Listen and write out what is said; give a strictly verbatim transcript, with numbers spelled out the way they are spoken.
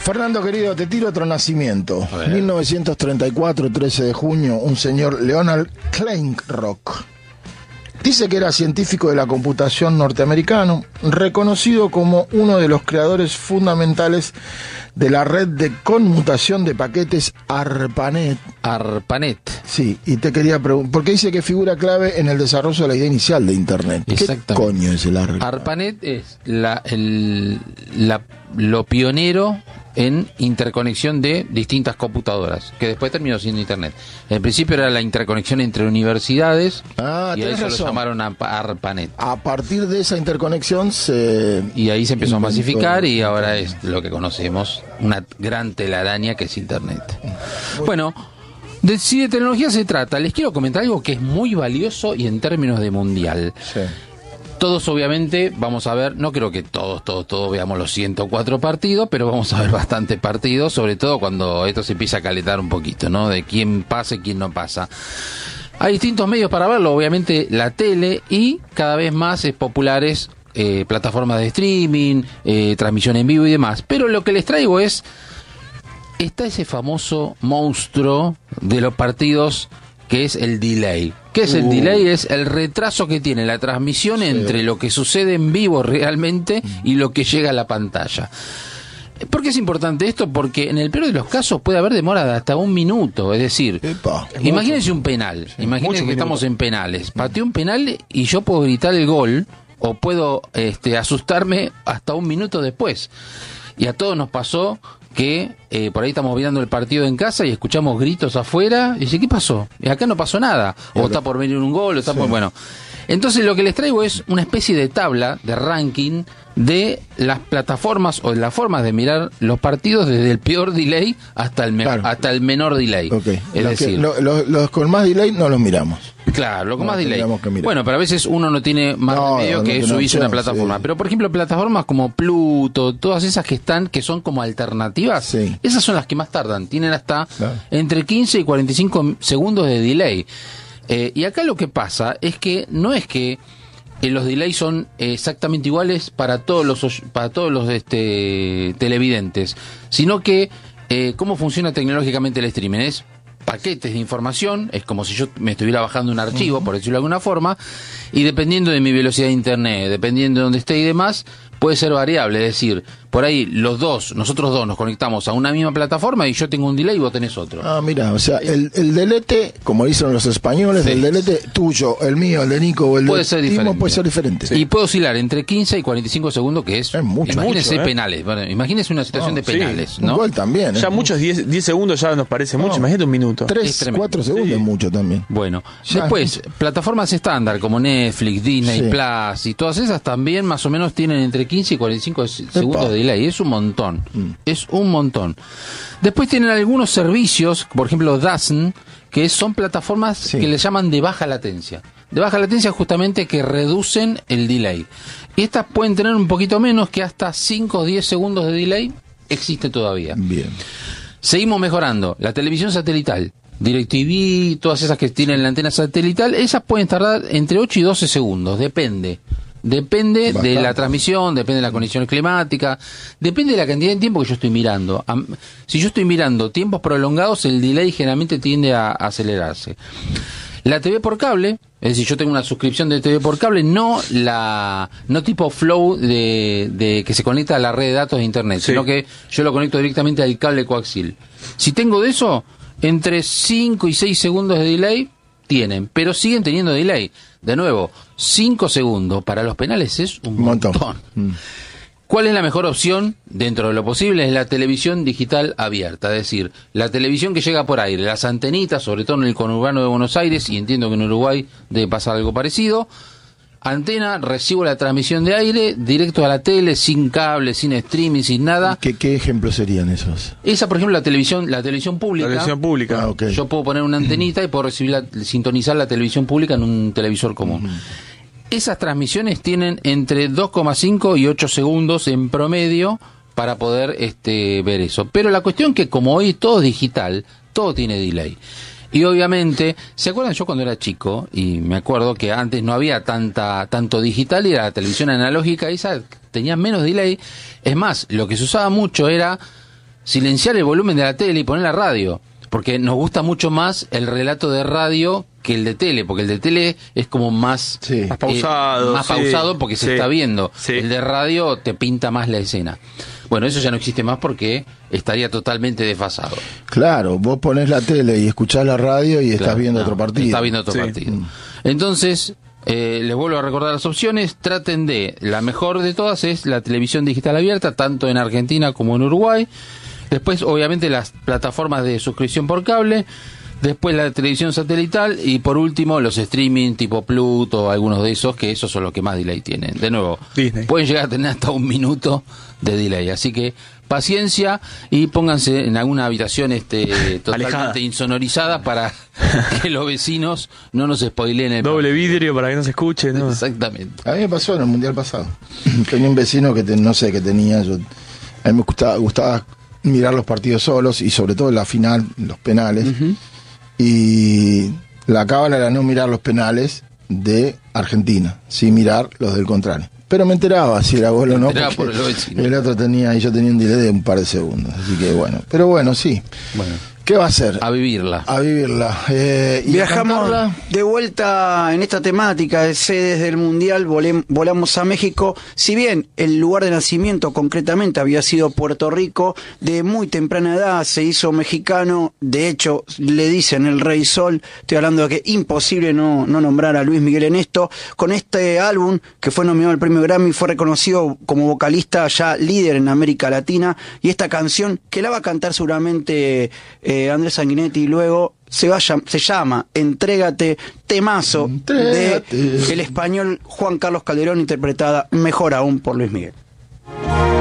Fernando, querido, te tiro otro nacimiento. mil novecientos treinta y cuatro, trece de junio, un señor Leonard Kleinrock. Dice que era científico de la computación norteamericano, reconocido como uno de los creadores fundamentales de la red de conmutación de paquetes ARPANET. ARPANET. Sí, y te quería preguntar, porque dice que figura clave en el desarrollo de la idea inicial de Internet. ¿Qué coño es el ARPANET? ARPANET es la, el, la, lo pionero en interconexión de distintas computadoras, que después terminó siendo Internet. En principio era la interconexión entre universidades, ah, y a eso razón. lo llamaron ARPANET. A partir de esa interconexión se... Y ahí se empezó a masificar y ahora es lo que conocemos, una gran telaraña que es Internet. Bueno, de, si de tecnología se trata, les quiero comentar algo que es muy valioso y en términos de mundial. Sí. Todos obviamente vamos a ver, no creo que todos, todos, todos veamos los ciento cuatro partidos, pero vamos a ver bastantes partidos, sobre todo cuando esto se empieza a calentar un poquito, ¿no? De quién pasa y quién no pasa. Hay distintos medios para verlo, obviamente la tele y cada vez más es populares eh, plataformas de streaming, eh, transmisión en vivo y demás. Pero lo que les traigo es, está ese famoso monstruo de los partidos que es el delay. ¿Qué es el uh. delay? Es el retraso que tiene la transmisión sí. entre lo que sucede en vivo realmente y lo que llega a la pantalla. ¿Por qué es importante esto? Porque en el peor de los casos puede haber demora de hasta un minuto. Es decir, Epa, es imagínense mucho. un penal. Sí, imagínense que minuto. estamos en penales. Pateo un penal y yo puedo gritar el gol o puedo este, asustarme hasta un minuto después. Y a todos nos pasó que eh, por ahí estamos mirando el partido en casa y escuchamos gritos afuera y dice, ¿qué pasó? Y acá no pasó nada. O está por venir un gol, o está sí. por... Bueno, entonces lo que les traigo es una especie de tabla de ranking de las plataformas o de las formas de mirar los partidos desde el peor delay hasta el, me claro. hasta el menor delay. Okay. Es los decir, que, lo, lo, los con más delay no los miramos. Claro, lo con no, más delay. Bueno, pero a veces uno no tiene más no, remedio no, que no, subirse no, una plataforma. Sí. Pero por ejemplo, plataformas como Pluto, todas esas que están, que son como alternativas, sí. esas son las que más tardan. Tienen hasta claro. entre quince y cuarenta y cinco segundos de delay. Eh, y acá lo que pasa es que no es que eh, los delays son exactamente iguales para todos los para todos los este, televidentes, sino que eh, cómo funciona tecnológicamente el streaming es paquetes de información, es como si yo me estuviera bajando un archivo, uh-huh. por decirlo de alguna forma, y dependiendo de mi velocidad de internet, dependiendo de dónde esté y demás, puede ser variable, es decir, por ahí los dos, nosotros dos nos conectamos a una misma plataforma y yo tengo un delay y vos tenés otro. Ah, mira, o sea, el, el delete, como dicen los españoles, sí. el delete tuyo, el mío, el de Nico o el puede de ser Timo diferente. puede ser diferente. Sí. Y puede oscilar entre quince y cuarenta y cinco segundos, que es, es mucho, imagínense mucho, ¿eh? penales, bueno, imagínense una situación no, de penales, sí. ¿no? Un gol también. Ya muchos diez segundos ya nos parece no. mucho, imagínate un minuto. tres, cuatro segundos sí. es mucho también. Bueno, ya después, plataformas estándar como Netflix, Disney sí. Plus y todas esas también más o menos tienen entre quince y cuarenta y cinco segundos de delay, es un montón, mm. es un montón. Después tienen algunos servicios, por ejemplo D A Z N, que son plataformas sí. que le llaman de baja latencia. De baja latencia justamente que reducen el delay. Y estas pueden tener un poquito menos, que hasta cinco o diez segundos de delay existe todavía. Bien. Seguimos mejorando. La televisión satelital, DirecTV, todas esas que tienen la antena satelital, esas pueden tardar entre ocho y doce segundos, depende. Depende Bastante. de la transmisión, depende de la condición climática, depende de la cantidad de tiempo que yo estoy mirando. Si yo estoy mirando tiempos prolongados, el delay generalmente tiende a acelerarse. La T V por cable, es decir, yo tengo una suscripción de T V por cable, no la no tipo Flow de, de que se conecta a la red de datos de internet, sí. sino que yo lo conecto directamente al cable coaxial. Si tengo de eso, entre cinco y seis segundos de delay tienen, pero siguen teniendo delay. De nuevo, cinco segundos para los penales es un montón. montón. Mm. ¿Cuál es la mejor opción dentro de lo posible? Es la televisión digital abierta, es decir, la televisión que llega por aire, las antenitas, sobre todo en el conurbano de Buenos Aires, y entiendo que en Uruguay debe pasar algo parecido. Antena, recibo la transmisión de aire, directo a la tele, sin cable, sin streaming, sin nada. ¿Qué, qué ejemplos serían esos? Esa, por ejemplo, la televisión, la televisión pública. La televisión pública. Ah, okay. Yo puedo poner una antenita y puedo recibir la, sintonizar la televisión pública en un televisor común. Uh-huh. Esas transmisiones tienen entre dos coma cinco y ocho segundos en promedio para poder este, ver eso. Pero la cuestión que como hoy todo es digital, todo tiene delay. Y obviamente, ¿se acuerdan? Yo cuando era chico, y me acuerdo que antes no había tanta tanto digital y era la televisión analógica, esa tenía menos delay. Es más, lo que se usaba mucho era silenciar el volumen de la tele y poner la radio, porque nos gusta mucho más el relato de radio que el de tele, porque el de tele es como más, Sí. Más pausado, eh, más sí. pausado porque se Sí. está viendo. Sí. El de radio te pinta más la escena. Bueno, eso ya no existe más porque estaría totalmente desfasado. Claro, vos ponés la tele y escuchás la radio y estás Claro, viendo no, otro partido. Está viendo otro Sí. partido. Entonces, eh, les vuelvo a recordar las opciones. Traten de, la mejor de todas es la televisión digital abierta, tanto en Argentina como en Uruguay. Después, obviamente, las plataformas de suscripción por cable. Después la televisión satelital y por último los streaming tipo Pluto, algunos de esos, que esos son los que más delay tienen. De nuevo, Disney. pueden llegar a tener hasta un minuto de delay, así que paciencia y pónganse en alguna habitación este totalmente Alejada. insonorizada para que los vecinos no nos spoileen el Doble vidrio para que no se escuche, ¿no? Exactamente. A mí me pasó en el Mundial pasado. Tenía un vecino que te- no sé qué tenía. Yo, a mí me gustaba, gustaba mirar los partidos solos y sobre todo la final, los penales. Y la cábala era no mirar los penales de Argentina, sin mirar los del contrario. Pero me enteraba si era gol o no, enteraba porque por el vecino. el otro tenía, y yo tenía un delay de un par de segundos. Así que bueno, pero bueno, sí. Bueno, ¿Qué va a hacer? a vivirla. A vivirla. Eh, y a Viajamos cantarla. de vuelta en esta temática de sedes del Mundial, volem- volamos a México. Si bien el lugar de nacimiento concretamente había sido Puerto Rico, de muy temprana edad se hizo mexicano. De hecho, le dicen el Rey Sol. Estoy hablando de que imposible no, no nombrar a Luis Miguel en esto. Con este álbum, que fue nominado al premio Grammy, fue reconocido como vocalista ya líder en América Latina. Y esta canción, que la va a cantar seguramente eh, Andrés Sanguinetti luego, se, va a llam- se llama Entrégate, temazo Entrégate. de el español Juan Carlos Calderón, interpretada mejor aún por Luis Miguel.